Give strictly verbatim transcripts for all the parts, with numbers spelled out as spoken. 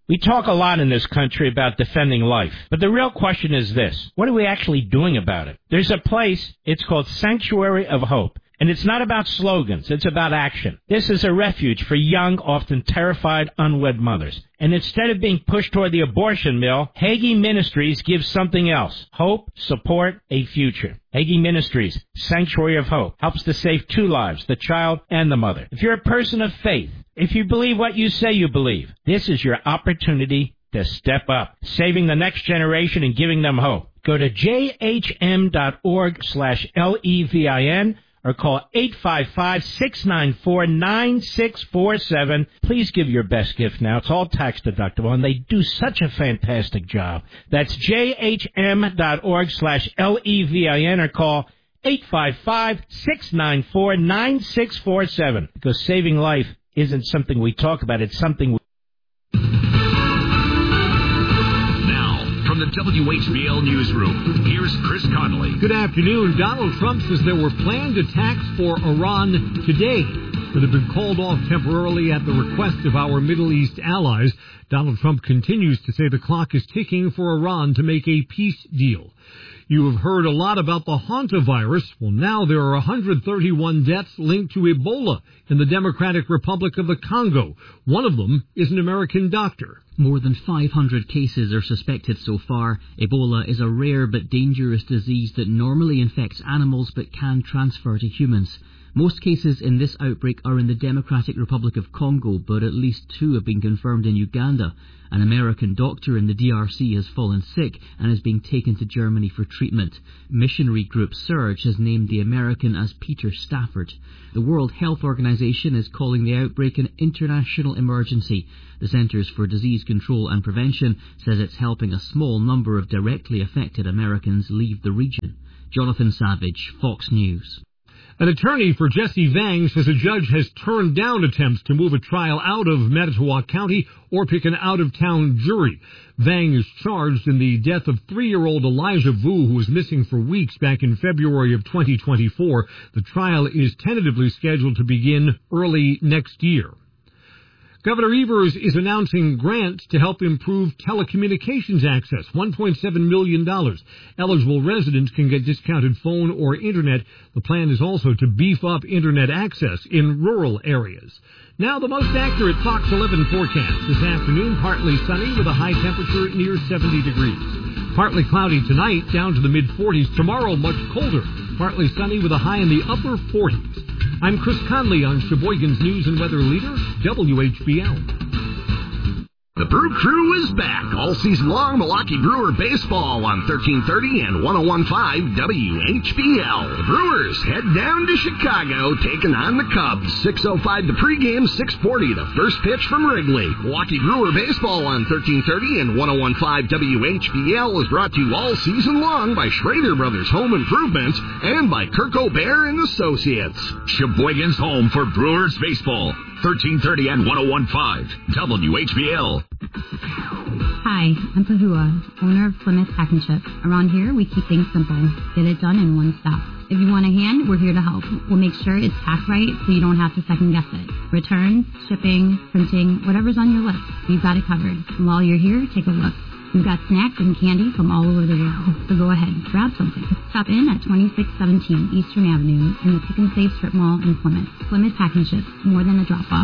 We talk a lot in this country about defending life, but the real question is this: what are we actually doing about it? There's a place, it's called Sanctuary of Hope. And it's not about slogans, it's about action. This is a refuge for young, often terrified, unwed mothers. And instead of being pushed toward the abortion mill, Hagee Ministries gives something else: hope, support, a future. Hagee Ministries, Sanctuary of Hope, helps to save two lives, the child and the mother. If you're a person of faith, if you believe what you say you believe, this is your opportunity to step up, saving the next generation and giving them hope. Go to jhm.org slash L-E-V-I-N or call eight five five, six nine four, nine six four seven. Please give your best gift now. It's all tax deductible, and they do such a fantastic job. That's jhm.org slash L-E-V-I-N or call eight five five, six nine four, nine six four seven. Because saving life isn't something we talk about. It's something we... From the W H B L Newsroom, here's Chris Connolly. Good afternoon. Donald Trump says there were planned attacks for Iran today that have been called off temporarily at the request of our Middle East allies. Donald Trump continues to say the clock is ticking for Iran to make a peace deal. You have heard a lot about the hantavirus. Well, now there are one hundred thirty-one deaths linked to Ebola in the Democratic Republic of the Congo. One of them is an American doctor. More than five hundred cases are suspected so far. Ebola is a rare but dangerous disease that normally infects animals but can transfer to humans. Most cases in this outbreak are in the Democratic Republic of Congo, but at least two have been confirmed in Uganda. An American doctor in the D R C has fallen sick and is being taken to Germany for treatment. Missionary group Surge has named the American as Peter Stafford. The World Health Organization is calling the outbreak an international emergency. The Centers for Disease Control and Prevention says it's helping a small number of directly affected Americans leave the region. Jonathan Savage, Fox News. An attorney for Jesse Vang says a judge has turned down attempts to move a trial out of Manitowoc County or pick an out-of-town jury. Vang is charged in the death of three-year-old Elijah Vu, who was missing for weeks back in February of twenty twenty-four. The trial is tentatively scheduled to begin early next year. Governor Evers is announcing grants to help improve telecommunications access, one point seven million dollars. Eligible residents can get discounted phone or internet. The plan is also to beef up internet access in rural areas. Now the most accurate Fox eleven forecast. This afternoon, partly sunny with a high temperature near seventy degrees. Partly cloudy tonight, down to the mid-forties. Tomorrow, much colder. Partly sunny with a high in the upper forties. I'm Chris Conley on Sheboygan's News and Weather Leader, W H B L. The Brew Crew is back all season long. Milwaukee Brewer baseball on thirteen thirty and one oh one point five W H B L. The Brewers head down to Chicago, taking on the Cubs. six oh five the pregame, six forty the first pitch from Wrigley. Milwaukee Brewer baseball on thirteen thirty and one oh one point five W H B L is brought to you all season long by Schrader Brothers Home Improvements and by Kirk O'Bear and Associates. Sheboygan's home for Brewers baseball. thirteen thirty and one oh one point five W H B L. Hi, I'm Pahua, owner of Plymouth Pack and Ship. Around here, we keep things simple. Get it done in one stop. If you want a hand, we're here to help. We'll make sure it's packed right so you don't have to second guess it. Returns, shipping, printing, whatever's on your list, we've got it covered. And while you're here, take a look. We've got snacks and candy from all over the world. So go ahead, grab something. Stop in at twenty-six seventeen Eastern Avenue in the Pick and Save Strip Mall in Plymouth. Plymouth Pack and Ship, more than a drop-off.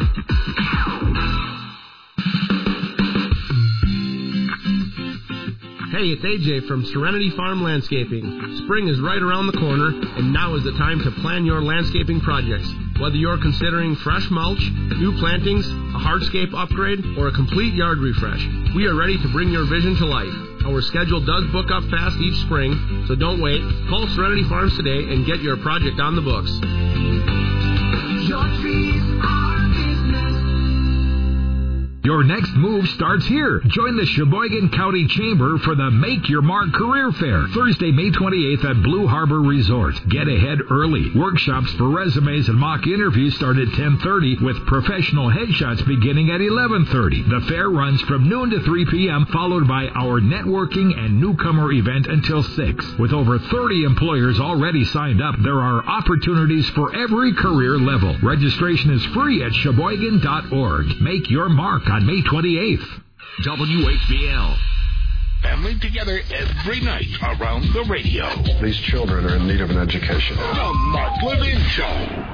Hey, it's A J from Serenity Farm Landscaping. Spring is right around the corner, and now is the time to plan your landscaping projects. Whether you're considering fresh mulch, new plantings, a hardscape upgrade, or a complete yard refresh, we are ready to bring your vision to life. Our schedule does book up fast each spring, so don't wait. Call Serenity Farms today and get your project on the books. Your trees are business. Your next move starts here. Join the Sheboygan County Chamber for the Make Your Mark Career Fair, Thursday, May twenty-eighth at Blue Harbor Resort. Get ahead early. Workshops for resumes and mock interviews start at ten thirty with professional headshots beginning at eleven thirty. The fair runs from noon to three p.m., followed by our networking and newcomer event until six. With over thirty employers already signed up, there are opportunities for every career level. Registration is free at Sheboygan dot org. Make your mark on May twenty-eighth. W H B L. Family together every night around the radio. These children are in need of an education. The Mark Levin Show.